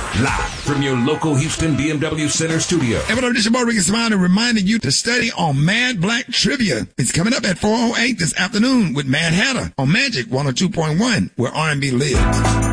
Live from your local Houston BMW Center studio. Everyone, this is your boy Ricky Simone reminding you to study on Mad Black Trivia. It's coming up at 4:08 this afternoon with Mad Hatter on Magic 102.1, where R&B lives.